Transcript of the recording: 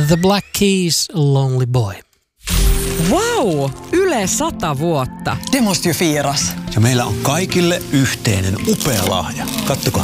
The Black Keys, Lonely Boy. Wow! Yle 100 vuotta. Det måste ju firas. Ja meillä on kaikille yhteinen upea lahja. Kattokaa.